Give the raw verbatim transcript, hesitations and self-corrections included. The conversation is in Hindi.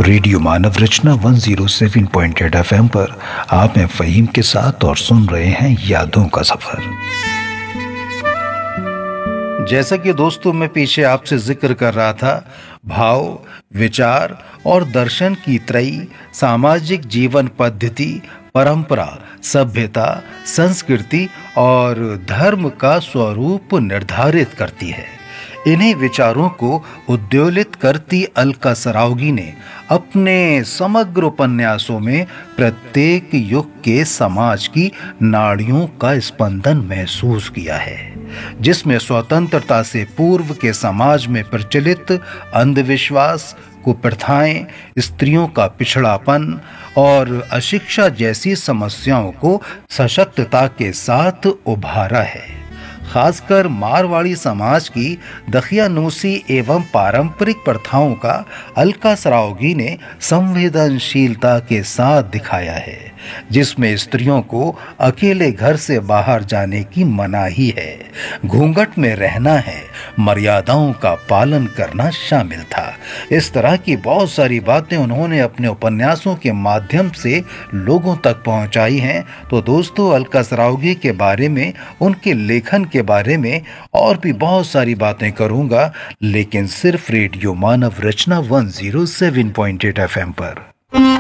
रेडियो मानव रचना एक सौ सात पॉइंट आठ एफएम पर आप हैं फ़हीम के साथ और सुन रहे हैं यादों का सफर। जैसा कि दोस्तों मैं पीछे आपसे जिक्र कर रहा था, भाव, विचार और दर्शन की त्रयी सामाजिक जीवन पद्धति, परंपरा, सभ्यता, संस्कृति और धर्म का स्वरूप निर्धारित करती है। इन्हीं विचारों को उद्वेलित करती अलका सरावगी ने अपने समग्र उपन्यासों में प्रत्येक युग के समाज की नाड़ियों का स्पंदन महसूस किया है, जिसमें स्वतंत्रता से पूर्व के समाज में प्रचलित अंधविश्वास, कुप्रथाएं, स्त्रियों का पिछड़ापन और अशिक्षा जैसी समस्याओं को सशक्तता के साथ उभारा है। खासकर मारवाड़ी समाज की दखियानूसी एवं पारंपरिक प्रथाओं का अलका सरावगी ने संवेदनशीलता के साथ दिखाया है, जिसमें स्त्रियों को अकेले घर से बाहर जाने की मनाही है, घूंघट में रहना है, मर्यादाओं का पालन करना शामिल था। इस तरह की बहुत सारी बातें उन्होंने अपने उपन्यासों के माध्यम से लोगों तक पहुंचाई हैं। तो दोस्तों, अलका सरावगी के बारे में, उनके लेखन के बारे में और भी बहुत सारी बातें करूंगा, लेकिन सिर्फ रेडियो मानव रचना एक सौ सात पॉइंट आठ एफएम पर।